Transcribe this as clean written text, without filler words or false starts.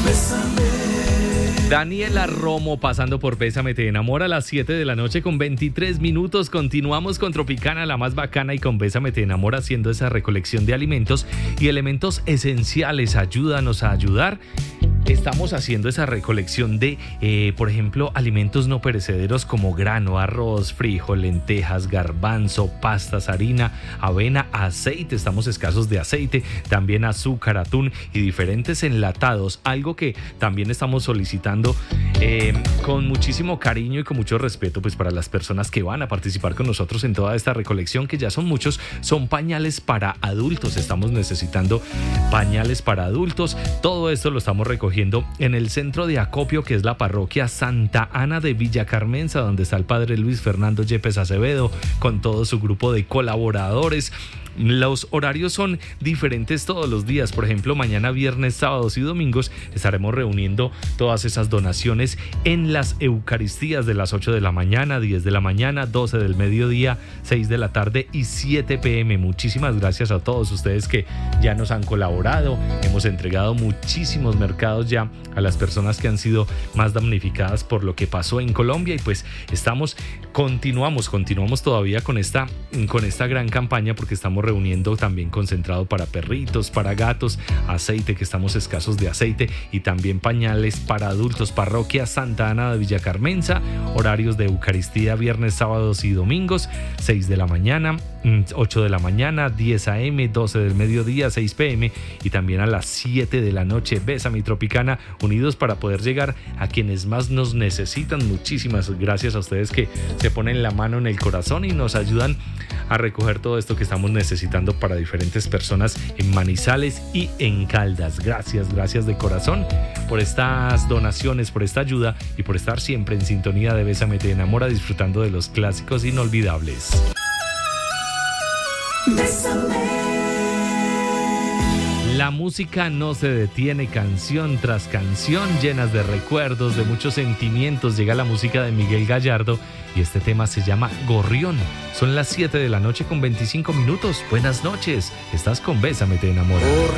Daniela Romo pasando por Bésame Te Enamora a las 7 de la noche con 23 minutos. Continuamos con Tropicana, la más bacana, y con Bésame Te Enamora haciendo esa recolección de alimentos y elementos esenciales. Ayúdanos a ayudar. Estamos haciendo esa recolección de, por ejemplo, alimentos no perecederos como grano, arroz, frijol, lentejas, garbanzo, pastas, harina, avena, aceite. Estamos escasos de aceite, también azúcar, atún y diferentes enlatados. Algo que también estamos solicitando con muchísimo cariño y con mucho respeto, pues para las personas que van a participar con nosotros en toda esta recolección, que ya son muchos, son pañales para adultos. Estamos necesitando pañales para adultos. Todo esto lo estamos recogiendo en el centro de acopio, que es la parroquia Santa Ana de Villa Carmenza, donde está el padre Luis Fernando Yepes Acevedo con todo su grupo de colaboradores. Los horarios son diferentes todos los días. Por ejemplo, mañana, viernes, sábados y domingos estaremos reuniendo todas esas donaciones en las Eucaristías de las 8 de la mañana, 10 de la mañana, 12 del mediodía, 6 de la tarde y 7 p.m. Muchísimas gracias a todos ustedes que ya nos han colaborado. Hemos entregado muchísimos mercados ya a las personas que han sido más damnificadas por lo que pasó en Colombia, y pues continuamos todavía con esta gran campaña, porque estamos reuniendo también concentrado para perritos, para gatos, aceite, que estamos escasos de aceite, y también pañales para adultos. Parroquia Santa Ana de Villa Carmenza, horarios de Eucaristía viernes, sábados y domingos, 6 de la mañana, 8 de la mañana, 10 a.m., 12 del mediodía, 6 p.m. y también a las 7 de la noche. Bésame Tropicana, unidos para poder llegar a quienes más nos necesitan. Muchísimas gracias a ustedes que se ponen la mano en el corazón y nos ayudan a recoger todo esto que estamos necesitando para diferentes personas en Manizales y en Caldas. Gracias de corazón por estas donaciones, por esta ayuda y por estar siempre en sintonía de Bésame Te Enamora, disfrutando de los clásicos inolvidables. Bésame. La música no se detiene, canción tras canción, llenas de recuerdos, de muchos sentimientos. Llega la música de Miguel Gallardo y este tema se llama Gorrión. Son las 7 de la noche con 25 minutos. Buenas noches, estás con Bésame Te Enamora.